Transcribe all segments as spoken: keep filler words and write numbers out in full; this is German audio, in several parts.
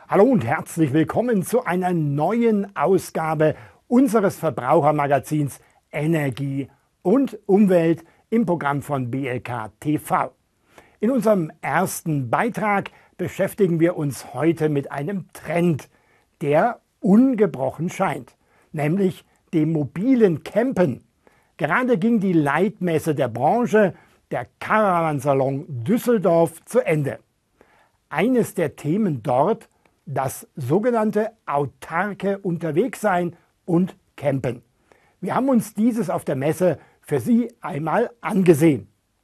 Hallo und herzlich willkommen zu einer neuen Ausgabe unseres Verbrauchermagazins Energie und Umwelt im Programm von B L K T V. In unserem ersten Beitrag beschäftigen wir uns heute mit einem Trend, der ungebrochen scheint, nämlich dem mobilen Campen. Gerade ging die Leitmesse der Branche, der Caravansalon Düsseldorf, zu Ende. Eines der Themen dort: das sogenannte autarke Unterwegssein und Campen. Wir haben uns dieses auf der Messe für Sie einmal angesehen.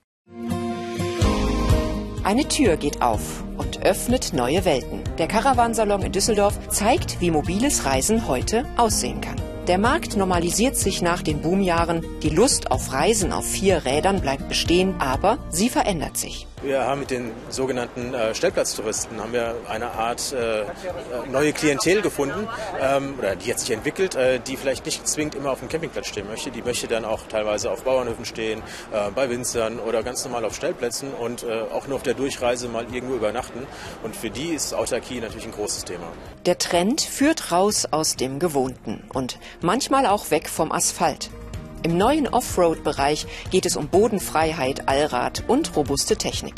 Eine Tür geht auf und öffnet neue Welten. Der Caravansalon in Düsseldorf zeigt, wie mobiles Reisen heute aussehen kann. Der Markt normalisiert sich nach den Boomjahren. Die Lust auf Reisen auf vier Rädern bleibt bestehen, aber sie verändert sich. Wir haben mit den sogenannten äh, Stellplatztouristen haben wir eine Art äh, neue Klientel gefunden, ähm, oder die hat sich entwickelt, äh, die vielleicht nicht zwingend immer auf dem Campingplatz stehen möchte. Die möchte dann auch teilweise auf Bauernhöfen stehen, äh, bei Winzern oder ganz normal auf Stellplätzen und äh, auch nur auf der Durchreise mal irgendwo übernachten. Und für die ist Autarkie natürlich ein großes Thema. Der Trend führt raus aus dem Gewohnten und manchmal auch weg vom Asphalt. Im neuen Offroad-Bereich geht es um Bodenfreiheit, Allrad und robuste Technik.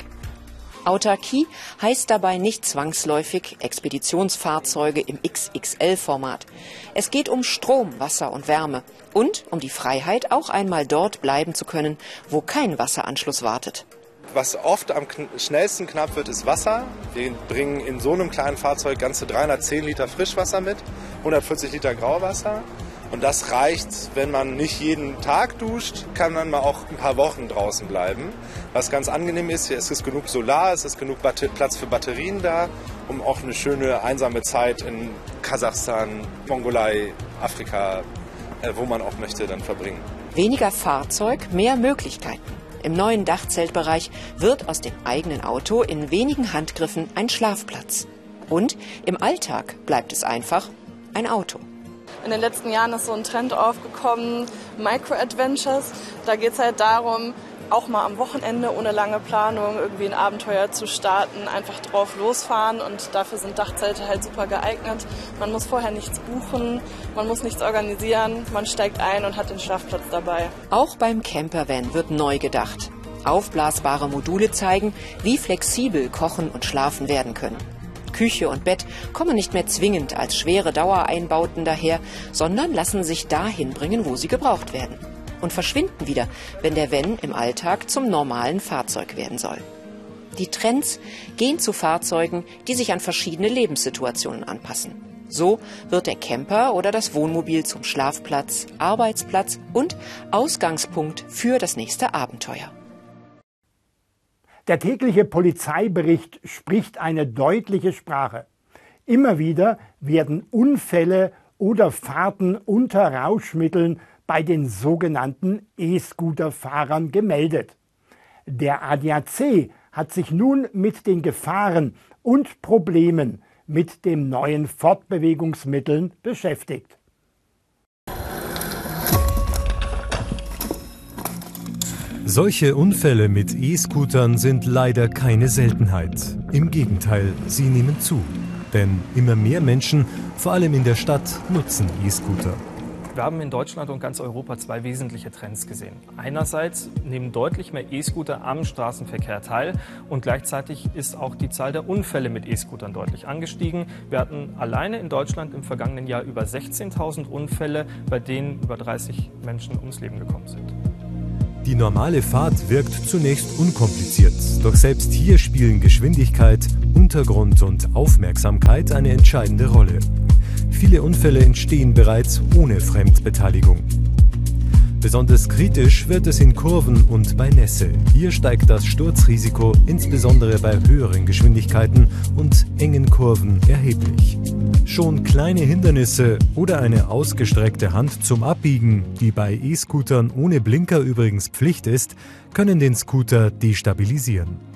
Autarkie heißt dabei nicht zwangsläufig Expeditionsfahrzeuge im X X L-Format. Es geht um Strom, Wasser und Wärme und um die Freiheit, auch einmal dort bleiben zu können, wo kein Wasseranschluss wartet. Was oft am schnellsten knapp wird, ist Wasser. Wir bringen in so einem kleinen Fahrzeug ganze dreihundertzehn Liter Frischwasser mit, hundertvierzig Liter Grauwasser. Und das reicht, wenn man nicht jeden Tag duscht, kann man mal auch ein paar Wochen draußen bleiben. Was ganz angenehm ist, hier ist es genug Solar, es ist genug Platz für Batterien da, um auch eine schöne einsame Zeit in Kasachstan, Mongolei, Afrika, wo man auch möchte, dann verbringen. Weniger Fahrzeug, mehr Möglichkeiten. Im neuen Dachzeltbereich wird aus dem eigenen Auto in wenigen Handgriffen ein Schlafplatz. Und im Alltag bleibt es einfach ein Auto. In den letzten Jahren ist so ein Trend aufgekommen, Micro-Adventures. Da geht es halt darum, auch mal am Wochenende ohne lange Planung irgendwie ein Abenteuer zu starten, einfach drauf losfahren, und dafür sind Dachzelte halt super geeignet. Man muss vorher nichts buchen, man muss nichts organisieren, man steigt ein und hat den Schlafplatz dabei. Auch beim Campervan wird neu gedacht. Aufblasbare Module zeigen, wie flexibel Kochen und Schlafen werden können. Küche und Bett kommen nicht mehr zwingend als schwere Dauereinbauten daher, sondern lassen sich dahin bringen, wo sie gebraucht werden. Und verschwinden wieder, wenn der Van im Alltag zum normalen Fahrzeug werden soll. Die Trends gehen zu Fahrzeugen, die sich an verschiedene Lebenssituationen anpassen. So wird der Camper oder das Wohnmobil zum Schlafplatz, Arbeitsplatz und Ausgangspunkt für das nächste Abenteuer. Der tägliche Polizeibericht spricht eine deutliche Sprache. Immer wieder werden Unfälle oder Fahrten unter Rauschmitteln bei den sogenannten E-Scooter-Fahrern gemeldet. Der A D A C hat sich nun mit den Gefahren und Problemen mit den neuen Fortbewegungsmitteln beschäftigt. Solche Unfälle mit E-Scootern sind leider keine Seltenheit. Im Gegenteil, sie nehmen zu. Denn immer mehr Menschen, vor allem in der Stadt, nutzen E-Scooter. Wir haben in Deutschland und ganz Europa zwei wesentliche Trends gesehen. Einerseits nehmen deutlich mehr E-Scooter am Straßenverkehr teil und gleichzeitig ist auch die Zahl der Unfälle mit E-Scootern deutlich angestiegen. Wir hatten alleine in Deutschland im vergangenen Jahr über sechzehntausend Unfälle, bei denen über dreißig Menschen ums Leben gekommen sind. Die normale Fahrt wirkt zunächst unkompliziert, doch selbst hier spielen Geschwindigkeit, Untergrund und Aufmerksamkeit eine entscheidende Rolle. Viele Unfälle entstehen bereits ohne Fremdbeteiligung. Besonders kritisch wird es in Kurven und bei Nässe. Hier steigt das Sturzrisiko insbesondere bei höheren Geschwindigkeiten und engen Kurven erheblich. Schon kleine Hindernisse oder eine ausgestreckte Hand zum Abbiegen, die bei E-Scootern ohne Blinker übrigens Pflicht ist, können den Scooter destabilisieren.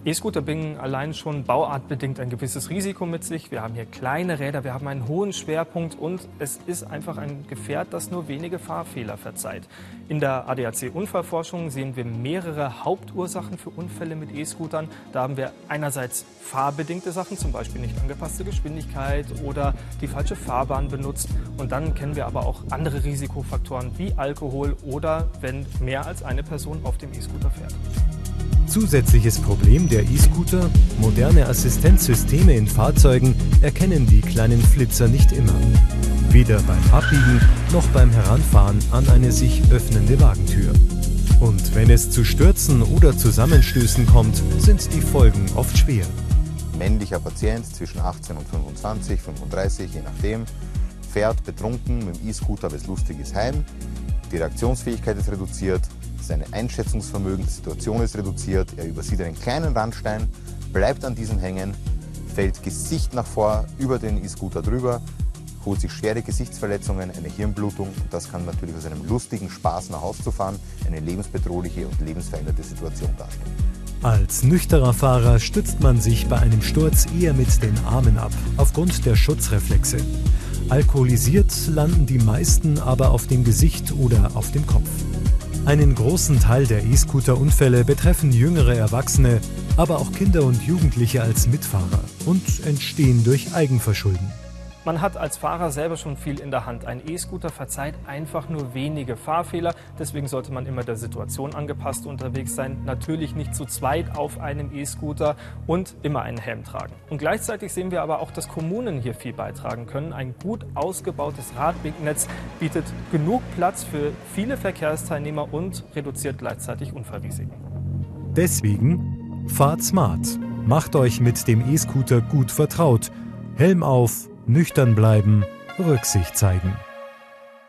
E-Scooter bringen allein schon bauartbedingt ein gewisses Risiko mit sich. Wir haben hier kleine Räder, wir haben einen hohen Schwerpunkt und es ist einfach ein Gefährt, das nur wenige Fahrfehler verzeiht. In der A D A C-Unfallforschung sehen wir mehrere Hauptursachen für Unfälle mit E-Scootern. Da haben wir einerseits fahrbedingte Sachen, zum Beispiel nicht angepasste Geschwindigkeit oder die falsche Fahrbahn benutzt. Und dann kennen wir aber auch andere Risikofaktoren wie Alkohol oder wenn mehr als eine Person auf dem E-Scooter fährt. Zusätzliches Problem der E-Scooter: moderne Assistenzsysteme in Fahrzeugen erkennen die kleinen Flitzer nicht immer. Weder beim Abbiegen noch beim Heranfahren an eine sich öffnende Wagentür. Und wenn es zu Stürzen oder Zusammenstößen kommt, sind die Folgen oft schwer. Männlicher Patient zwischen achtzehn und fünfundzwanzig, fünfunddreißig, je nachdem, fährt betrunken mit dem E-Scooter bis lustiges heim. Die Reaktionsfähigkeit ist reduziert, sein Einschätzungsvermögen der Situation ist reduziert, er übersieht einen kleinen Randstein, bleibt an diesem hängen, fällt Gesicht nach vor über den E-Scooter drüber, holt sich schwere Gesichtsverletzungen, eine Hirnblutung und das kann natürlich aus einem lustigen Spaß nach Hause zu fahren eine lebensbedrohliche und lebensveränderte Situation darstellen. Als nüchterner Fahrer stützt man sich bei einem Sturz eher mit den Armen ab, aufgrund der Schutzreflexe. Alkoholisiert landen die meisten aber auf dem Gesicht oder auf dem Kopf. Einen großen Teil der E-Scooter-Unfälle betreffen jüngere Erwachsene, aber auch Kinder und Jugendliche als Mitfahrer und entstehen durch Eigenverschulden. Man hat als Fahrer selber schon viel in der Hand. Ein E-Scooter verzeiht einfach nur wenige Fahrfehler. Deswegen sollte man immer der Situation angepasst unterwegs sein. Natürlich nicht zu zweit auf einem E-Scooter und immer einen Helm tragen. Und gleichzeitig sehen wir aber auch, dass Kommunen hier viel beitragen können. Ein gut ausgebautes Radwegnetz bietet genug Platz für viele Verkehrsteilnehmer und reduziert gleichzeitig Unfallrisiken. Deswegen fahrt smart. Macht euch mit dem E-Scooter gut vertraut. Helm auf, nüchtern bleiben, Rücksicht zeigen.